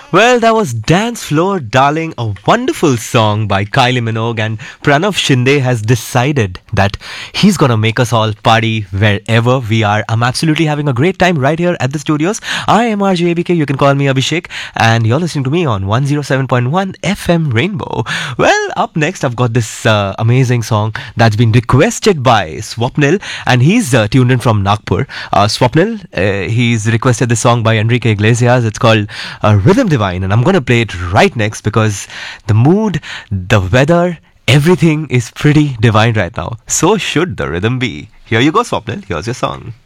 Well, that was Dance Floor Darling, a wonderful song by Kylie Minogue, and Pranav Shinde has decided that he's gonna make us all party wherever we are. I'm absolutely having a great time right here at the studios. I am RJ ABK, you can call me Abhishek, and you're listening to me on 107.1 FM Rainbow. Well, up next, I've got this amazing song that's been requested by Swapnil, and he's tuned in from Nagpur. Swapnil, he's requested this song by Enrique Iglesias. It's called Rhythm Divine, and I'm gonna play it right next because the mood, the weather, everything is pretty divine right now. So should the rhythm be. Here you go, Swapnil. Here's your song.